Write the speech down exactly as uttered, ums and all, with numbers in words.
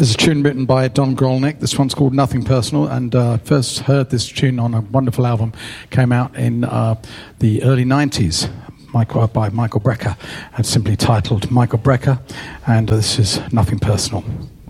There's a tune written by Don Grolnick. This one's called Nothing Personal, and uh, first heard this tune on a wonderful album, came out in uh, the early nineties Michael, by Michael Brecker, and simply titled Michael Brecker, and uh, this is Nothing Personal.